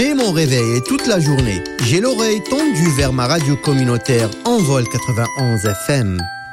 Dès mon réveil et toute la journée, j'ai l'oreille tendue vers ma radio communautaire Envol 91 FM.